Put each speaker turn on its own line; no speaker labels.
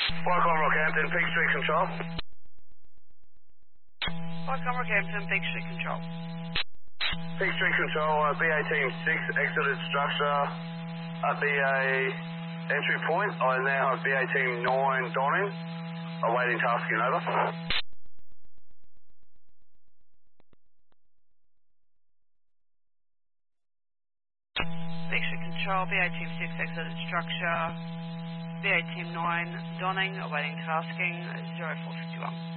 Wycombe Rockhampton, Peak Street Control.
Wycombe Rockhampton, Peak Street Control.
Peak Street Control, BA Team 6 exited structure at BA entry point. I now have BA Team 9 Donning, awaiting tasking, over.
Peak Street Control, BA Team 6 exited structure. BA Team 9 Donning, awaiting tasking, 0451.